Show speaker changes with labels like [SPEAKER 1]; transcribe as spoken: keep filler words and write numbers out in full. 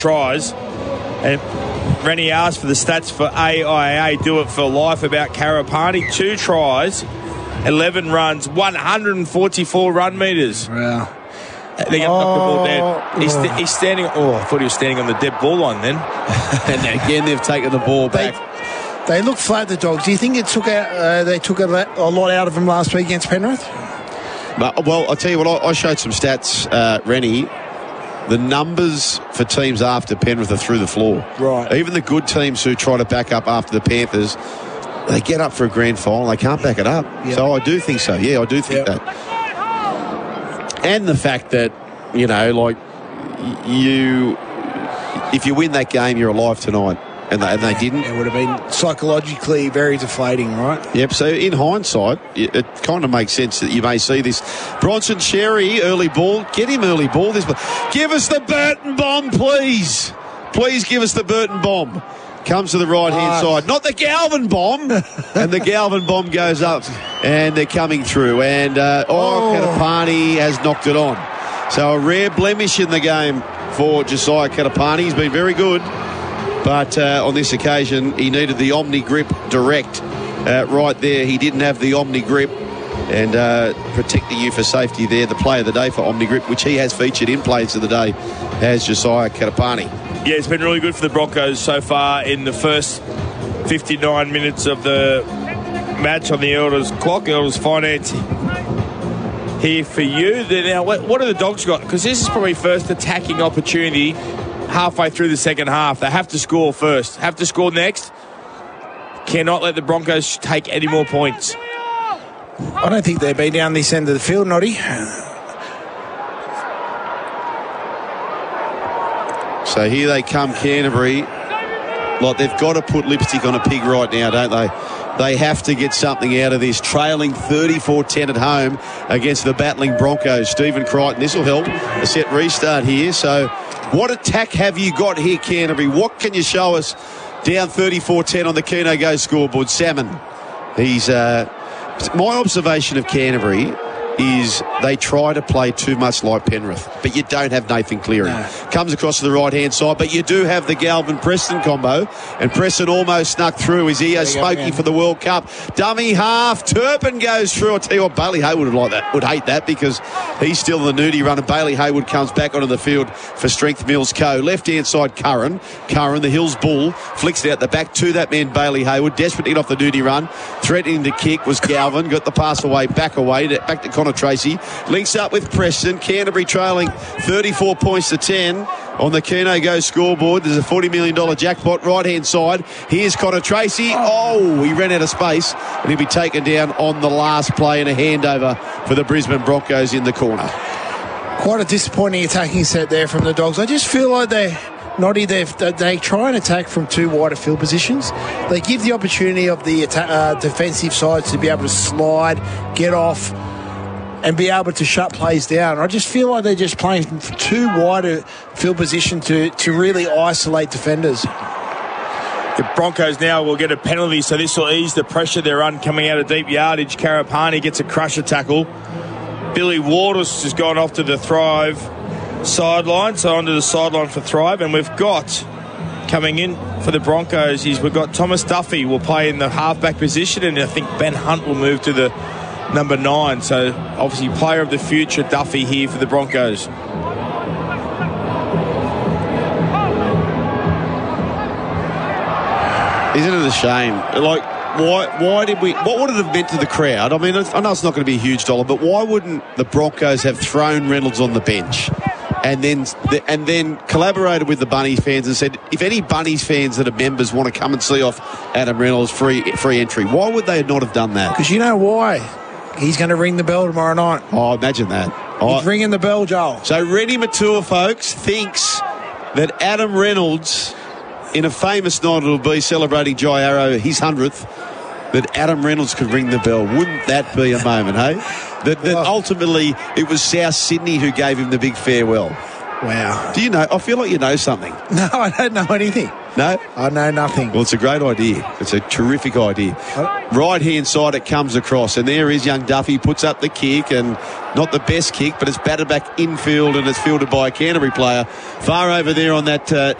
[SPEAKER 1] tries. And Rennie asked for the stats for A I A, do it for life, about Karapani. Two tries, eleven runs, one hundred forty-four run metres.
[SPEAKER 2] Wow.
[SPEAKER 1] They're going to knock the ball down. He's, st- he's standing... Oh, I thought he was standing on the dead ball line then.
[SPEAKER 3] And again, they've taken the ball back.
[SPEAKER 2] They, they look flat, the Dogs. Do you think it took out, uh, they took a, a lot out of them last week against Penrith?
[SPEAKER 3] But, well, I'll tell you what, I, I showed some stats, uh, Rennie. The numbers for teams after Penrith are through the floor.
[SPEAKER 2] Right.
[SPEAKER 3] Even the good teams who try to back up after the Panthers, they get up for a grand final. They can't back it up. Yep. So I do think so. Yeah, I do think yep. that. And the fact that, you know, like, you, if you win that game, you're alive tonight. And they, and they didn't.
[SPEAKER 2] It would have been psychologically very deflating, right?
[SPEAKER 3] Yep, so in hindsight, it, it kind of makes sense that you may see this. Bronson Xerri, early ball. Get him early ball. This, give us the Burton bomb, please. Please give us the Burton bomb. Comes to the right-hand uh, side. Not the Galvin bomb. And the Galvin bomb goes up. And they're coming through. And, uh, oh, oh. Katapani has knocked it on. So a rare blemish in the game for Josiah Katapani. He's been very good. But uh, on this occasion, he needed the Omni Grip Direct uh, right there. He didn't have the Omni Grip. And uh, protecting you for safety there, the play of the day for Omni Grip, which he has featured in plays of the day, has Josiah Katapani.
[SPEAKER 1] Yeah, it's been really good for the Broncos so far in the first fifty-nine minutes of the match on the Elders clock. Elders Finance here for you. Now, what, what have the Dogs got? Because this is probably first attacking opportunity halfway through the second half. They have to score first. Have to score next. Cannot let the Broncos take any more points.
[SPEAKER 2] I don't think they'll be down this end of the field, Noddy.
[SPEAKER 3] So here they come, Canterbury. Like, they've got to put lipstick on a pig right now, don't they? They have to get something out of this. Trailing thirty-four ten at home against the battling Broncos. Stephen Crichton, this will help. A set restart here. So what attack have you got here, Canterbury? What can you show us? Down thirty-four ten on the Keno Go scoreboard. Salmon. He's... Uh, my observation of Canterbury is they try to play too much like Penrith, but you don't have Nathan Cleary. No. Comes across to the right-hand side, but you do have the Galvin-Preston combo, and Preston almost snuck through. Is he a smoky for the World Cup? Dummy half, Turpin goes through. I'll tell you what, Bailey Hayward would like that, would hate that, because he's still the nudie runner. Bailey Hayward comes back onto the field for Strength Mills Co. Left-hand side, Curran. Curran, the Hills Bull, flicks it out the back to that man, Bailey Hayward, desperate to get off the nudie run. Threatening to kick was Galvin, got the pass away, back away, back to Connor Tracy. Links up with Preston. Canterbury trailing thirty-four points to ten on the Keno Go scoreboard. There's a forty million dollars jackpot right hand side. Here's Connor Tracy. Oh, he ran out of space, and he'll be taken down on the last play, and a handover for the Brisbane Broncos in the corner.
[SPEAKER 2] Quite a disappointing attacking set there from the Dogs. I just feel like they Noddy, they they try and attack from two wider field positions. They give the opportunity of the atta- uh, defensive sides to be able to slide, get off, and be able to shut plays down. I just feel like they're just playing from too wide a field position to, to really isolate defenders.
[SPEAKER 1] The Broncos now will get a penalty, so this will ease the pressure they're on coming out of deep yardage. Karapani gets a crusher tackle. Billy Waters has gone off to the Thrive sideline, so onto the sideline for Thrive, and we've got coming in for the Broncos is we've got Thomas Duffy will play in the halfback position, and I think Ben Hunt will move to the number nine. So obviously player of the future Duffy here for the Broncos.
[SPEAKER 3] Isn't it a shame? Like, why why did we what would it have meant to the crowd? I mean, I know it's not going to be a huge dollar, but why wouldn't the Broncos have thrown Reynolds on the bench and then and then collaborated with the Bunnies fans and said, if any Bunnies fans that are members want to come and see off Adam Reynolds, free free entry? Why would they not have done that?
[SPEAKER 2] Because you know why? He's going to ring the bell tomorrow night.
[SPEAKER 3] Oh, imagine that.
[SPEAKER 2] Oh. He's ringing the bell, Joel.
[SPEAKER 3] So Rennie Matua, folks, thinks that Adam Reynolds, in a famous night it'll be celebrating Jai Arrow, his hundredth, that Adam Reynolds could ring the bell. Wouldn't that be a moment, hey? That, that ultimately it was South Sydney who gave him the big farewell.
[SPEAKER 2] Wow.
[SPEAKER 3] Do you know? I feel like you know something.
[SPEAKER 2] No, I don't know anything.
[SPEAKER 3] No?
[SPEAKER 2] I know nothing.
[SPEAKER 3] Well, it's a great idea. It's a terrific idea. Right hand side it comes across, and there is young Duffy, puts up the kick, and not the best kick, but it's batted back infield, and it's fielded by a Canterbury player far over there on that uh,